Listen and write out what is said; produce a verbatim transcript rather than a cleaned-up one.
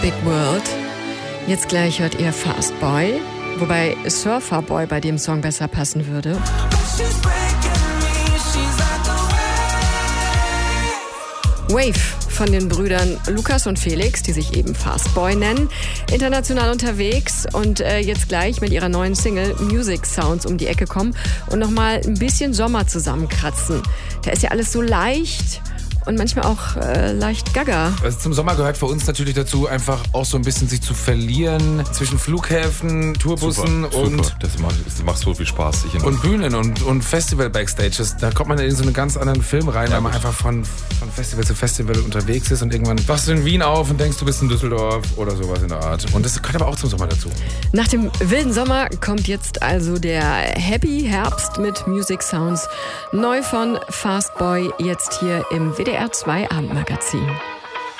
Big World. Jetzt gleich hört ihr Fast Boy, wobei Surfer Boy bei dem Song besser passen würde. Wave von den Brüdern Lukas und Felix, die sich eben Fast Boy nennen, international unterwegs und äh, jetzt gleich mit ihrer neuen Single Music Sounds um die Ecke kommen und nochmal ein bisschen Sommer zusammenkratzen. Da ist ja alles so leicht und manchmal auch äh, leicht gaga. Also zum Sommer gehört für uns natürlich dazu, einfach auch so ein bisschen sich zu verlieren zwischen Flughäfen, Tourbussen super, und super. Das macht, das macht so viel Spaß. Ich und Bühnen und, und Festival-Backstages. Da kommt man in so einen ganz anderen Film rein, ja, weil man gut. einfach von, von Festival zu Festival unterwegs ist und irgendwann wachst du in Wien auf und denkst, du bist in Düsseldorf oder sowas in der Art. Und das gehört aber auch zum Sommer dazu. Nach dem wilden Sommer kommt jetzt also der Happy Herbst mit Music Sounds. Neu von Fast Boy, jetzt hier im W D R zwei Abendmagazin.